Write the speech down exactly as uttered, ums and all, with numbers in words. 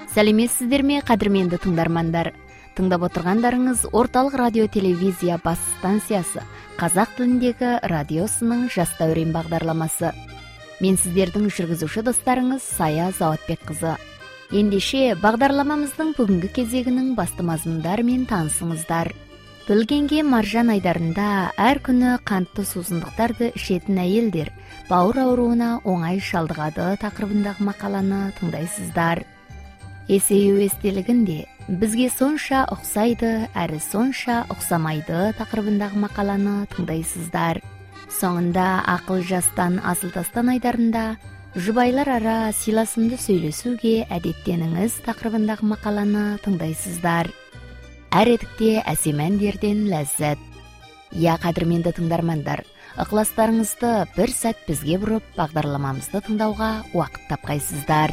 Сәлеметсіздер ме, қадірменді тыңдармандар? Тыңдап отырғандарыңыз орталық радио телевизия бас станциясы қазақ тіліндегі радиосының жас дәурен бағдарламасы. Мен сіздердің жүргізуші достарыңыз Сая Заватбек қызы. Ендеше бағдарламамыздың бүгінгі кезегінің басты мазмұндарымен танысыңыздар. Білгенге маржан айдарында әр күні қантты сусындықтарды ішетін әйелдер бауыр ауруына оңай шалдығады тақырыбындағы мақаланы тыңдайсыздар. Есею естелігінде бізге сонша ұқсайды, әрі сонша ұқсамайды тақырыбындағы мақаланы тыңдайсыздар. Соңында ақыл жастан асыл тастан айдарында жұбайлар ара сыйласымды сөйлесуге әдеттеніңіз тақырыбындағы мақаланы тыңдайсыздар. Әр етікте әсем әндерден ләззат. Я, қадірменді тыңдармандар, ықыластарыңызды бір сәт бізге бұрып бағдарламамызды тыңдауға уақыт тапқайсыздар.